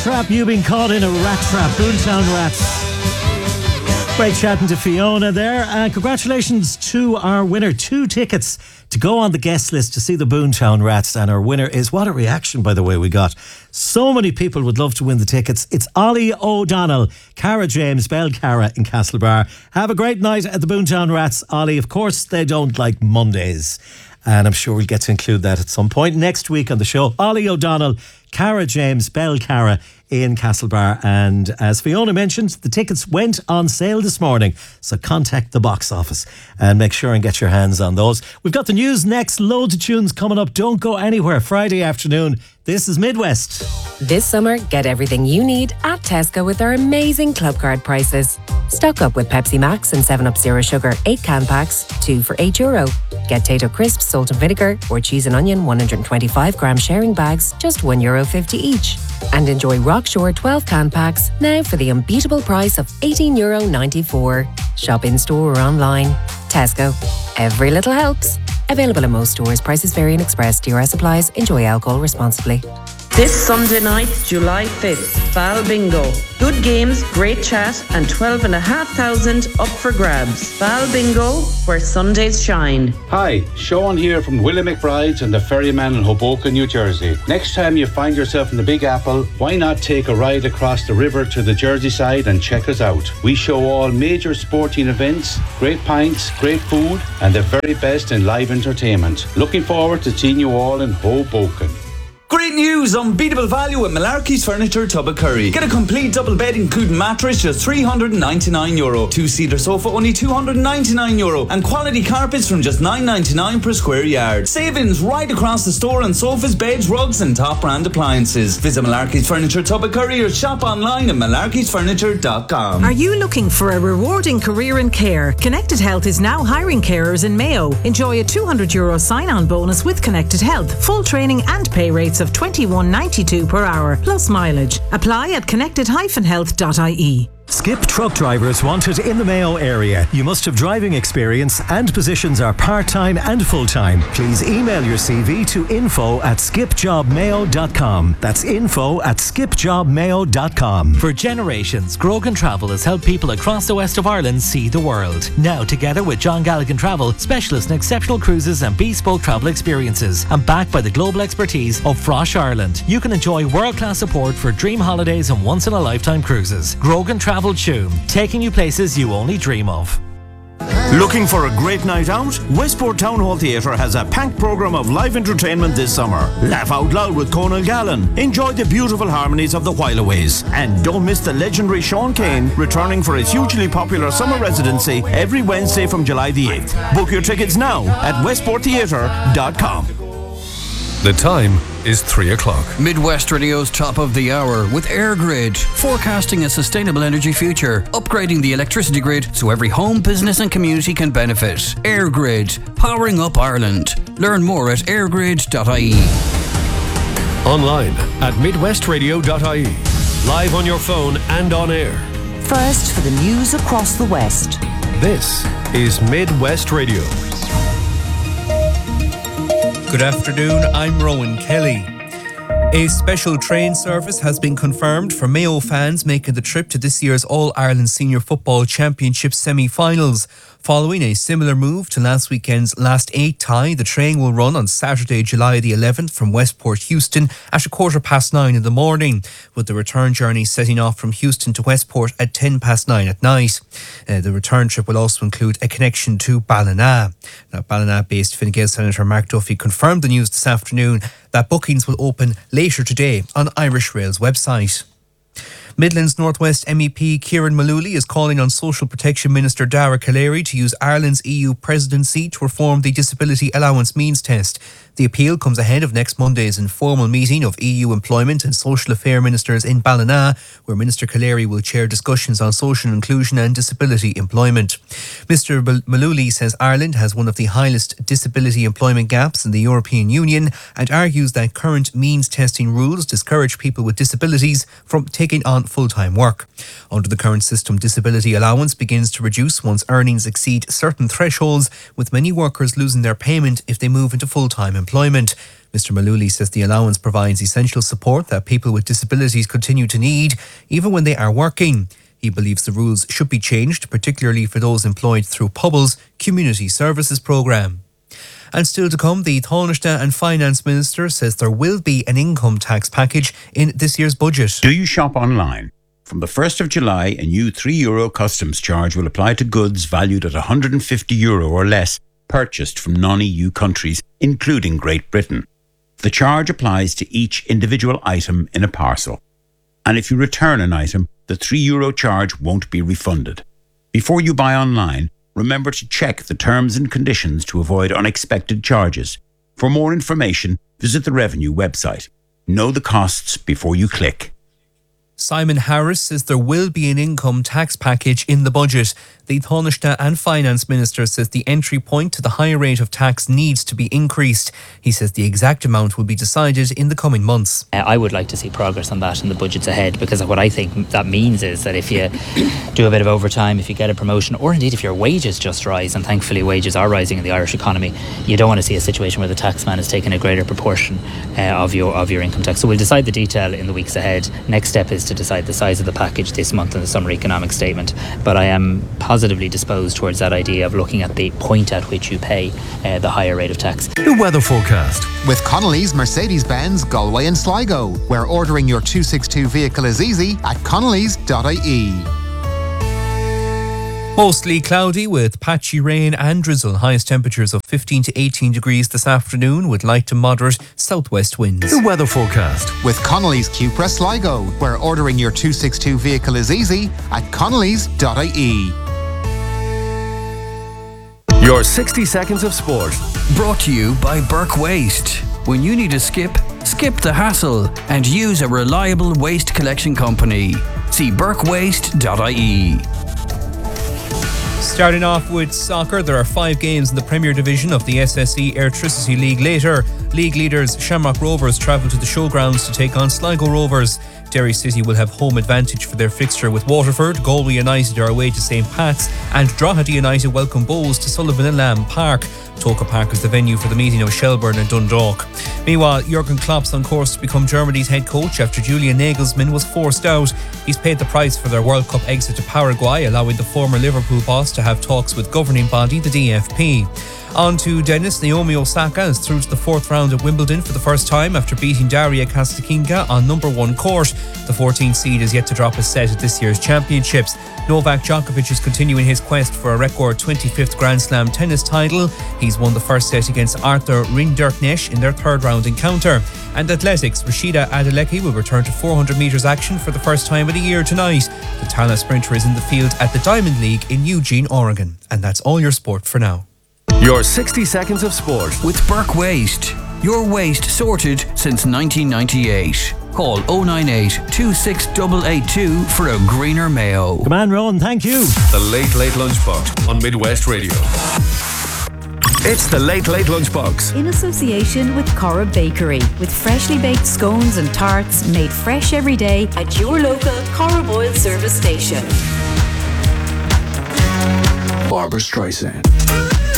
trap. You've been caught in a rat trap. Boomtown Rats. Great chatting to Fiona there. Congratulations to our winner. 2 tickets to go on the guest list to see the Boomtown Rats. And our winner is, what a reaction, by the way, we got. So many people would love to win the tickets. It's Ollie O'Donnell, Cara James, Bell Cara in Castlebar. Have a great night at the Boomtown Rats, Ollie. Of course, they don't like Mondays. And I'm sure we'll get to include that at some point next week on the show. Ollie O'Donnell, Cara James, Bell Cara in Castlebar. And as Fiona mentioned, the tickets went on sale this morning. So contact the box office and make sure and get your hands on those. We've got the news next. Loads of tunes coming up. Don't go anywhere. Friday afternoon. This is Midwest. This summer, get everything you need at Tesco with our amazing club card prices. Stock up with Pepsi Max and 7-Up Zero Sugar 8-can packs, 2 for €8. Get Tato Crisps, salt and vinegar, or cheese and onion 125-gram sharing bags, just €1.50 each. And enjoy Rockshore 12-can packs now for the unbeatable price of €18.94. Shop in store or online. Tesco. Every little helps. Available in most stores. Prices vary and express. DRS applies. Enjoy alcohol responsibly. This Sunday night, July 5th, Val Bingo. Good games, great chat, and 12,500 up for grabs. Val Bingo, where Sundays shine. Hi, Sean here from Willie McBride's and the Ferryman in Hoboken, New Jersey. Next time you find yourself in the Big Apple, why not take a ride across the river to the Jersey side and check us out? We show all major sporting events, great pints, great food, and the very best in live entertainment. Looking forward to seeing you all in Hoboken. Great news! Unbeatable value at Malarkey's Furniture, Tubbercurry. Get a complete double bed including mattress, just €399. 2-seater sofa, only €299. And quality carpets from just $9.99 per square yard. Savings right across the store on sofas, beds, rugs and top brand appliances. Visit Malarkey's Furniture, Tubbercurry or shop online at malarkeysfurniture.com. Are you looking for a rewarding career in care? Connected Health is now hiring carers in Mayo. Enjoy a €200 sign-on bonus with Connected Health. Full training and pay rates of $21.92 per hour, plus mileage. Apply at connected-health.ie. Skip truck drivers wanted in the Mayo area. You must have driving experience and positions are part-time and full-time. Please email your CV to info@skipjobmayo.com. That's info@skipjobmayo.com. For generations, Grogan Travel has helped people across the west of Ireland see the world. Now, together with John Galligan Travel, specialists in exceptional cruises and bespoke travel experiences, and backed by the global expertise of Frosh Ireland, you can enjoy world-class support for dream holidays and once-in-a-lifetime cruises. Grogan Travel Tuam, taking you places you only dream of. Looking for a great night out? Westport Town Hall Theatre has a packed programme of live entertainment this summer. Laugh out loud with Conal Gallen. Enjoy the beautiful harmonies of the Whileaways. And don't miss the legendary Sean Kane returning for his hugely popular summer residency every Wednesday from July the 8th. Book your tickets now at westporttheatre.com. The time is 3 o'clock. Midwest Radio's top of the hour with EirGrid, forecasting a sustainable energy future, upgrading the electricity grid so every home, business and community can benefit. EirGrid, powering up Ireland. Learn more at eirgrid.ie. Online at midwestradio.ie. Live on your phone and on air. First for the news across the West. This is Midwest Radio. Good afternoon, I'm Rowan Kelly. A special train service has been confirmed for Mayo fans making the trip to this year's All-Ireland Senior Football Championship semi-finals. Following a similar move to last weekend's Last 8 tie, the train will run on Saturday, July the 11th from Westport, Houston at 9:15 in the morning, with the return journey setting off from Houston to Westport at 9:10 at night. The return trip will also include a connection to Ballina. Now, Ballina-based Fine Gael Senator Mark Duffy confirmed the news this afternoon that bookings will open later today on Irish Rail's website. Midlands North West MEP Kieran Mullooly is calling on Social Protection Minister Dara Calleary to use Ireland's EU presidency to reform the Disability Allowance Means Test. The appeal comes ahead of next Monday's informal meeting of EU Employment and Social Affairs Ministers in Ballina, where Minister Calleary will chair discussions on social inclusion and disability employment. Mr Mullooly says Ireland has one of the highest disability employment gaps in the European Union and argues that current means testing rules discourage people with disabilities from taking on full-time work. Under the current system, disability allowance begins to reduce once earnings exceed certain thresholds, with many workers losing their payment if they move into full-time employment. unemployment. Mr Maluli says the allowance provides essential support that people with disabilities continue to need, even when they are working. He believes the rules should be changed, particularly for those employed through Pubble's Community Services Programme. And still to come, the Taoiseach and Finance Minister says there will be an income tax package in this year's budget. Do you shop online? From the 1st of July, a new €3 customs charge will apply to goods valued at €150 or less purchased from non-EU countries, including Great Britain. The charge applies to each individual item in a parcel. And if you return an item, the €3 charge won't be refunded. Before you buy online, remember to check the terms and conditions to avoid unexpected charges. For more information, visit the Revenue website. Know the costs before you click. Simon Harris says there will be an income tax package in the budget. The Taoiseach and Finance Minister says the entry point to the higher rate of tax needs to be increased. He says the exact amount will be decided in the coming months. I would like to see progress on that in the budgets ahead, because what I think that means is that if you do a bit of overtime, if you get a promotion, or indeed if your wages just rise, and thankfully wages are rising in the Irish economy, you don't want to see a situation where the taxman is taking a greater proportion of your income tax. So we'll decide the detail in the weeks ahead. Next step is to decide the size of the package this month in the Summer Economic Statement. But I am positively disposed towards that idea of looking at the point at which you pay the higher rate of tax. The weather forecast with Connolly's Mercedes-Benz Galway and Sligo, where ordering your 262 vehicle is easy at connolly's.ie. Mostly cloudy with patchy rain and drizzle. Highest temperatures of 15 to 18 degrees this afternoon with light to moderate southwest winds. The weather forecast with Connolly's Cupra Sligo, where ordering your 262 vehicle is easy at connolly's.ie. Your 60 seconds of sport. Brought to you by Burke Waste. When you need a skip the hassle and use a reliable waste collection company. See burkewaste.ie. Starting off with soccer, there are 5 games in the Premier Division of the SSE Airtricity League later. League leaders Shamrock Rovers travel to the showgrounds to take on Sligo Rovers. Derry City will have home advantage for their fixture with Waterford. Galway United are away to St Pat's, and Drogheda United welcome Bowes to Sullivan and Lamb Park. Toka Park is the venue for the meeting of Shelbourne and Dundalk. Meanwhile, Jurgen Klopp's on course to become Germany's head coach after Julian Nagelsmann was forced out. He's paid the price for their World Cup exit to Paraguay, allowing the former Liverpool boss to have talks with governing body, the DFP. On to tennis. Naomi Osaka is through to the 4th round at Wimbledon for the first time after beating Daria Kasatkina on number 1 court. The 14th seed is yet to drop a set at this year's championships. Novak Djokovic is continuing his quest for a record 25th Grand Slam tennis title. He's won the first set against Arthur Rinderknecht in their 3rd round encounter. And athletics, Rashida Adeleke will return to 400 metres action for the first time in a year tonight. The Tala sprinter is in the field at the Diamond League in Eugene, Oregon. And that's all your sport for now. Your 60 seconds of sport with Burke Waste. Your waste sorted since 1998. Call 098 26882 for a greener Mayo. Come on, Rowan, thank you. The Late Late Lunchbox on Midwest Radio. It's the Late Late Lunchbox. In association with Cora Bakery, with freshly baked scones and tarts made fresh every day at your local Cora Boyle service station. Barbra Streisand.